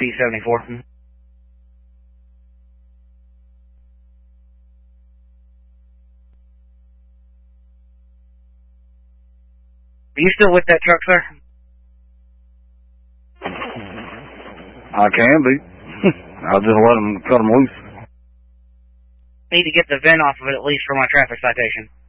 P74. Are you still with that truck, sir? I can be. I'll just let them cut them loose. Need to get the VIN off of it at least for my traffic citation.